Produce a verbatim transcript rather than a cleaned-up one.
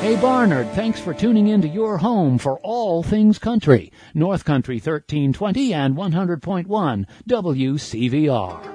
Hey Barnard, thanks for tuning in to your home for all things country. North Country thirteen twenty and one hundred point one W C V R.